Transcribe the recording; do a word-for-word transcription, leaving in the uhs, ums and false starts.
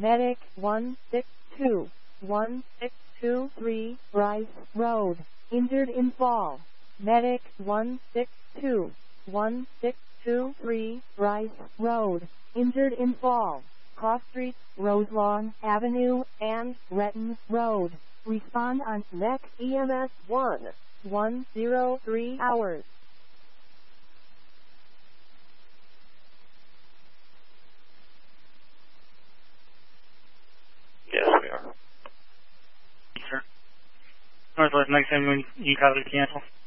Medic one six two, one six two three, Bryce Road, injured in fall. Medic one six two, one six two three, Bryce Road, injured in fall. Cross Street, Roselawn Avenue, and Retton Road. Respond on next E M S one, one zero three hours. Yes, we are. Sir. Northwest next time when you call to cancel.